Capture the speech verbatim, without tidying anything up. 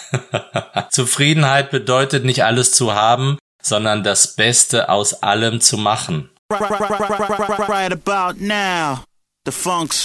Zufriedenheit bedeutet nicht alles zu haben, sondern das Beste aus allem zu machen. Right about now, the funk